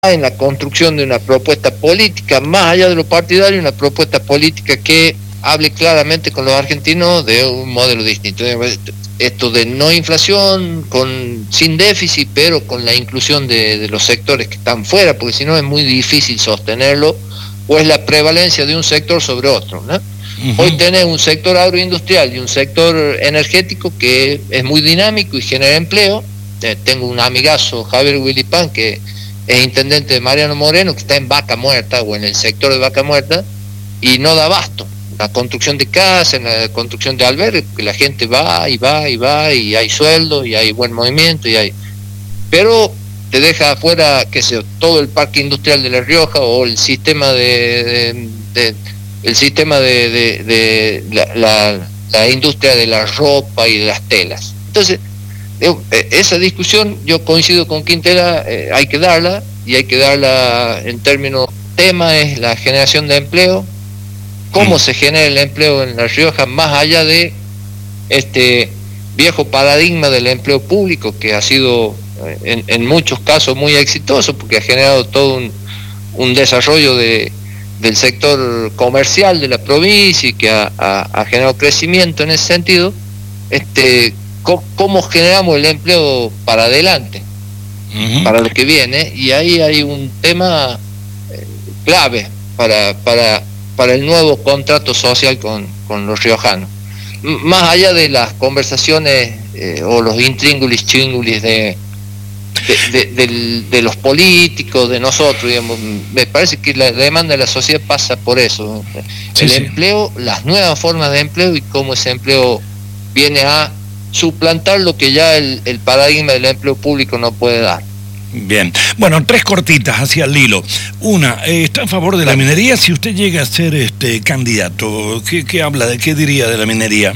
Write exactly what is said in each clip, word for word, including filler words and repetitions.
en la construcción de una propuesta política, más allá de lo partidario, una propuesta política que hable claramente con los argentinos de un modelo distinto. Esto de no inflación, con sin déficit, pero con la inclusión de, de los sectores que están fuera, porque si no es muy difícil sostenerlo, o es la prevalencia de un sector sobre otro, ¿no? Uh-huh. Hoy tenés un sector agroindustrial y un sector energético que es muy dinámico y genera empleo. Eh, tengo un amigazo, Javier Wilipán, que es intendente de Mariano Moreno, que está en Vaca Muerta o en el sector de Vaca Muerta y no da abasto. La construcción de casas, la construcción de albergues, porque la gente va y va y va y hay sueldo y hay buen movimiento y hay, pero te deja afuera, qué sé yo, todo el parque industrial de La Rioja o el sistema de, de, de el sistema de, de, de la, la, la industria de la ropa y de las telas. Entonces esa discusión, yo coincido con Quintela, eh, hay que darla, y hay que darla en términos, tema es la generación de empleo, cómo mm. se genera el empleo en La Rioja, más allá de este viejo paradigma del empleo público, que ha sido en, en muchos casos muy exitoso, porque ha generado todo un, un desarrollo de, del sector comercial de la provincia, y que ha, ha, ha generado crecimiento en ese sentido. este cómo generamos el empleo para adelante, uh-huh. para lo que viene, y ahí hay un tema eh, clave para, para, para el nuevo contrato social con, con los riojanos. M- más allá de las conversaciones eh, o los intríngulis chingulis de, de, de, de, de los políticos, de nosotros, digamos, me parece que la demanda de la sociedad pasa por eso. Sí, el sí. empleo, las nuevas formas de empleo y cómo ese empleo viene a suplantar lo que ya el, el paradigma del empleo público no puede dar. Bien, bueno, tres cortitas hacia el hilo. Una, eh, ¿está a favor de la minería? Si usted llega a ser este candidato, ¿qué, qué habla, de qué diría de la minería?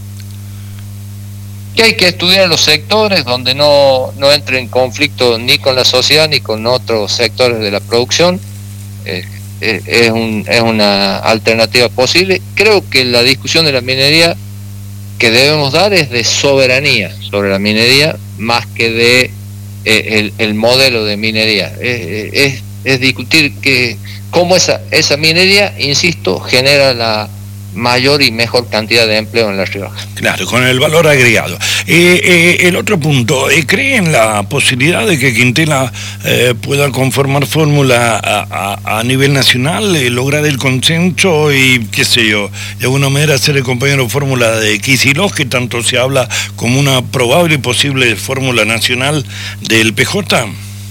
Que hay que estudiar los sectores donde no, no entre en conflicto ni con la sociedad ni con otros sectores de la producción. Eh, eh, es, un, es una alternativa posible. Creo que la discusión de la minería que debemos dar es de soberanía sobre la minería, más que de eh, el, el modelo de minería. Es, es, es discutir que cómo esa, esa minería, insisto, genera la mayor y mejor cantidad de empleo en La Rioja. Claro, con el valor agregado. Eh, eh, el otro punto, eh, ¿cree en la posibilidad de que Quintela eh, pueda conformar fórmula a, a, a nivel nacional, eh, lograr el consenso y, qué sé yo, de alguna manera ser el compañero fórmula de Kicillof, que tanto se habla como una probable y posible fórmula nacional del P J?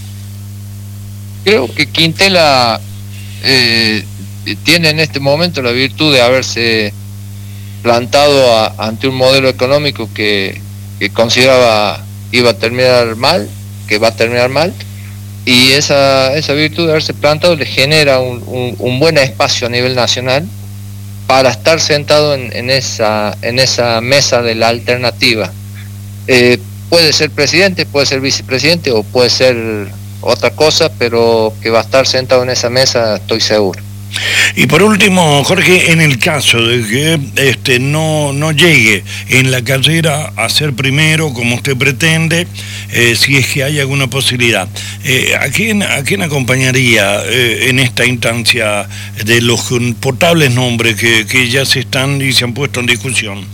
Creo que Quintela eh, tiene en este momento la virtud de haberse plantado a, ante un modelo económico que, que consideraba iba a terminar mal, que va a terminar mal, y esa, esa virtud de haberse plantado le genera un, un, un buen espacio a nivel nacional para estar sentado en, en, esa, en esa mesa de la alternativa. Eh, puede ser presidente, puede ser vicepresidente o puede ser otra cosa, pero que va a estar sentado en esa mesa estoy seguro. Y por último, Jorge, en el caso de que este no, no llegue en la carrera a ser primero como usted pretende, eh, si es que hay alguna posibilidad, eh, ¿a quién, a quién acompañaría eh, en esta instancia de los potables nombres que, que ya se están y se han puesto en discusión?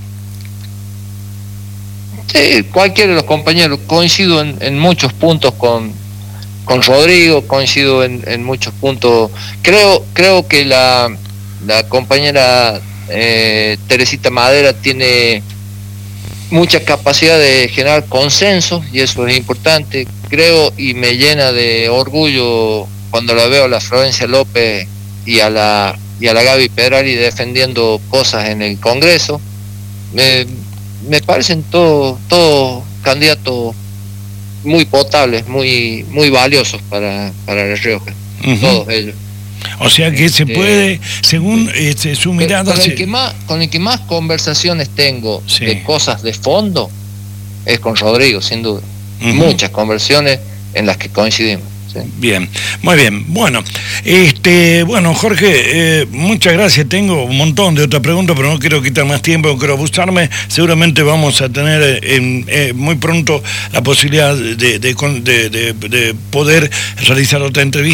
Sí, cualquiera de los compañeros. Coincido en, en muchos puntos con con Rodrigo, coincido en, en muchos puntos. Creo creo que la, la compañera eh, Teresita Madera tiene mucha capacidad de generar consensos y eso es importante. Creo y me llena de orgullo cuando la veo a la Florencia López y a la y a la Gaby Pedrari defendiendo cosas en el Congreso. Me, me parecen todos todo candidatos muy potables, muy muy valiosos para, para La Rioja, uh-huh. todos ellos. O sea que se puede, eh, según este, su mirada... Con el, se... que más, con el que más conversaciones tengo sí. de cosas de fondo es con Rodrigo, sin duda. Uh-huh. Muchas conversaciones en las que coincidimos. Sí. Bien, muy bien. Bueno, este, bueno, Jorge, eh, muchas gracias. Tengo un montón de otras preguntas, pero no quiero quitar más tiempo, no quiero abusarme. Seguramente vamos a tener en, eh, muy pronto la posibilidad de, de, de, de, de poder realizar otra entrevista.